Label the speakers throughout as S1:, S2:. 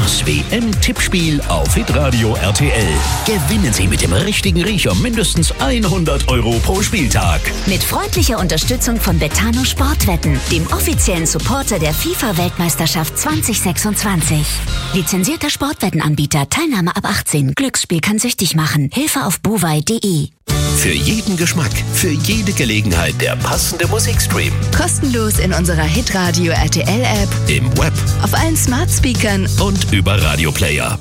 S1: Das WM-Tippspiel auf Hitradio RTL. Gewinnen Sie mit dem richtigen Riecher mindestens 100 € pro Spieltag.
S2: Mit freundlicher Unterstützung von Betano Sportwetten, dem offiziellen Supporter der FIFA-Weltmeisterschaft 2026. Lizenzierter Sportwettenanbieter, Teilnahme ab 18. Glücksspiel kann süchtig machen. Hilfe auf buwei.de.
S1: Für jeden Geschmack, für jede Gelegenheit der passende Musikstream.
S2: Kostenlos in unserer Hitradio RTL-App,
S1: Im Web
S2: auf allen Smart-Speakern
S1: und über Radioplayer.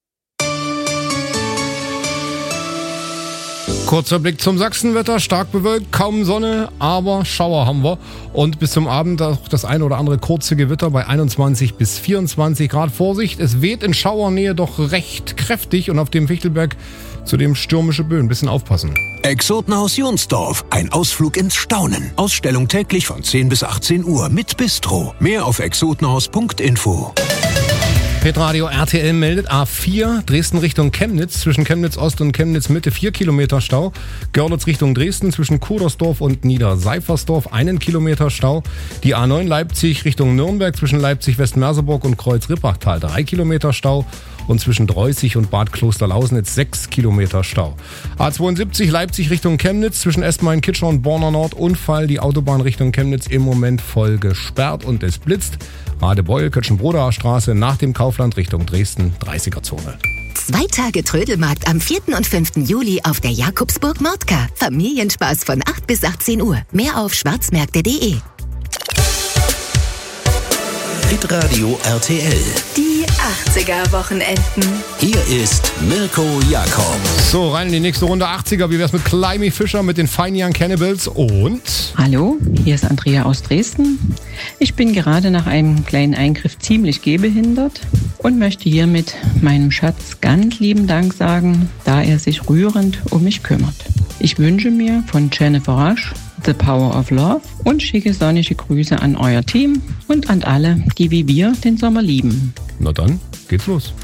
S3: Kurzer Blick zum Sachsenwetter, stark bewölkt, kaum Sonne, aber Schauer haben wir. Und bis zum Abend auch das eine oder andere kurze Gewitter bei 21 bis 24 Grad. Vorsicht, es weht in Schauernähe doch recht kräftig und auf dem Fichtelberg zudem stürmische Böen. Bisschen aufpassen.
S4: Exotenhaus Jonsdorf, ein Ausflug ins Staunen. Ausstellung täglich von 10 bis 18 Uhr mit Bistro. Mehr auf exotenhaus.info.
S3: Hitradio RTL meldet A4, Dresden Richtung Chemnitz, zwischen Chemnitz Ost und Chemnitz Mitte 4 Kilometer Stau. Görlitz Richtung Dresden, zwischen Kudersdorf und Niederseifersdorf 1 Kilometer Stau. Die A9 Leipzig Richtung Nürnberg, zwischen Leipzig Westmerseburg und Kreuz-Rippachtal 3 Kilometer Stau. Und zwischen Dreußig und Bad Klosterlausnitz 6 Kilometer Stau. A72 Leipzig Richtung Chemnitz, zwischen Esmain-Kitscher und Borner Nord Unfall. Die Autobahn Richtung Chemnitz im Moment voll gesperrt und es blitzt. Radebeul, Kötschenbrodaer Straße nach dem Kaufland Richtung Dresden, 30er-Zone.
S2: 2 Tage Trödelmarkt am 4. und 5. Juli auf der Jakobsburg Mordka. Familienspaß von 8 bis 18 Uhr. Mehr auf schwarzmärkte.de.
S1: Hitradio RTL.
S2: Die 80er-Wochenenden.
S1: Hier ist Mirko Jakob.
S3: So, rein in die nächste Runde 80er. Wie wär's mit Climby Fisher, mit den Fine Young Cannibals und...
S5: Hallo, hier ist Andrea aus Dresden. Ich bin gerade nach einem kleinen Eingriff ziemlich gehbehindert und möchte hiermit meinem Schatz ganz lieben Dank sagen, da er sich rührend um mich kümmert. Ich wünsche mir von Jennifer Rush The Power of Love und schicke sonnige Grüße an euer Team und an alle, die wie wir den Sommer lieben.
S3: Na dann, geht's los.